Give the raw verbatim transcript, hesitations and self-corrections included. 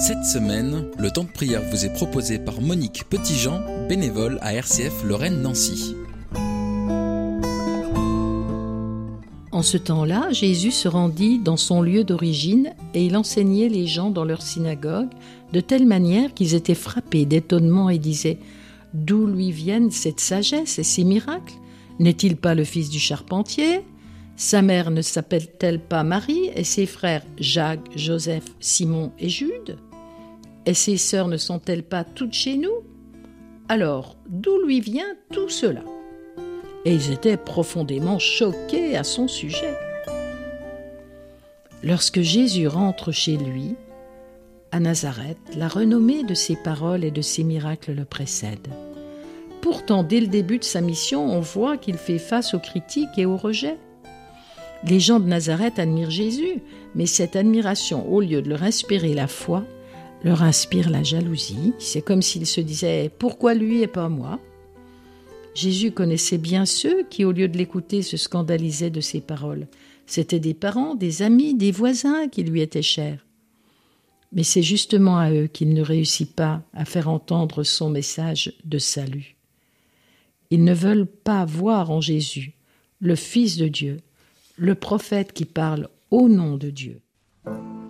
Cette semaine, le temps de prière vous est proposé par Monique Petitjean, bénévole à R C F Lorraine-Nancy. En ce temps-là, Jésus se rendit dans son lieu d'origine et il enseignait les gens dans leur synagogue de telle manière qu'ils étaient frappés d'étonnement et disaient « D'où lui viennent cette sagesse et ces miracles ? N'est-il pas le fils du charpentier ? Sa mère ne s'appelle-t-elle pas Marie et ses frères Jacques, Joseph, Simon et Jude ? Et ses sœurs ne sont-elles pas toutes chez nous ? Alors, d'où lui vient tout cela ? » Et ils étaient profondément choqués à son sujet. Lorsque Jésus rentre chez lui, à Nazareth, la renommée de ses paroles et de ses miracles le précède. Pourtant, dès le début de sa mission, on voit qu'il fait face aux critiques et aux rejets. Les gens de Nazareth admirent Jésus, mais cette admiration, au lieu de leur inspirer la foi, leur inspire la jalousie. C'est comme s'ils se disaient « Pourquoi lui et pas moi ?» Jésus connaissait bien ceux qui, au lieu de l'écouter, se scandalisaient de ses paroles. C'étaient des parents, des amis, des voisins qui lui étaient chers. Mais c'est justement à eux qu'il ne réussit pas à faire entendre son message de salut. Ils ne veulent pas voir en Jésus le Fils de Dieu, le prophète qui parle au nom de Dieu.